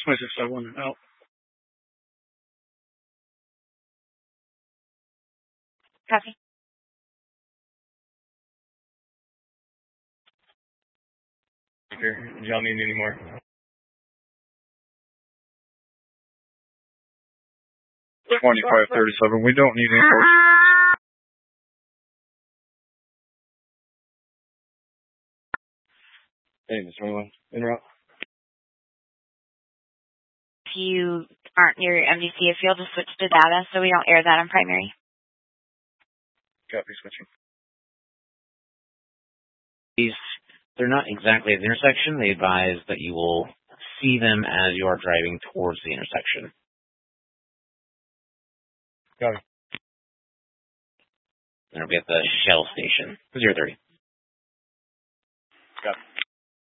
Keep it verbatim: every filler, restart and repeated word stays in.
twenty-six oh one out. Copy. Do y'all need any more? twenty-five thirty-seven. We don't need any more. Hey, Miss twenty-one. Interrupt. If you aren't near your M D C, if you'll just switch to data so we don't air that on primary. Copy, switching. These, they're not exactly at the intersection. They advise that you will see them as you are driving towards the intersection. Copy. And it'll be at the Shell station. zero thirty.